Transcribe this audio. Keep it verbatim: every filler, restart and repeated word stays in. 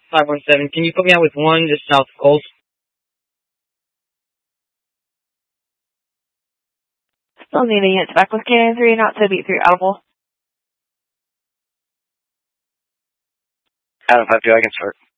five one seven. Can you put me out with one just south of Coles? Still needing it back with Canyon three, not to beat three audible. Adam five two, I can start.